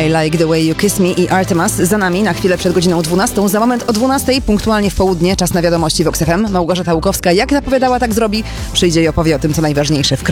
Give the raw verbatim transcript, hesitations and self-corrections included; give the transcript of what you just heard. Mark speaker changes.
Speaker 1: I Like the Way You Kiss Me i Artemas za nami na chwilę przed godziną dwunastą. Za moment o dwunastej, punktualnie w południe, czas na wiadomości w Vox F M. Małgorzata Łukowska, jak zapowiadała, tak zrobi. Przyjdzie i opowie o tym, co najważniejsze w kraju.